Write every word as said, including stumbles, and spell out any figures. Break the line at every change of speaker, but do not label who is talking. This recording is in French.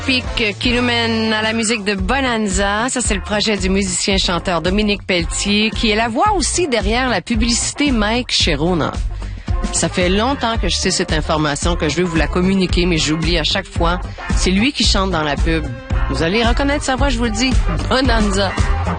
Pic qui nous mène à la musique de Bonanza. Ça, c'est le projet du musicien-chanteur Dominique Pelletier, qui est la voix aussi derrière la publicité Mike chez Rona. Ça fait longtemps que je sais cette information, que je veux vous la communiquer, mais j'oublie à chaque fois. C'est lui qui chante dans la pub. Vous allez reconnaître sa voix, je vous le dis. Bonanza.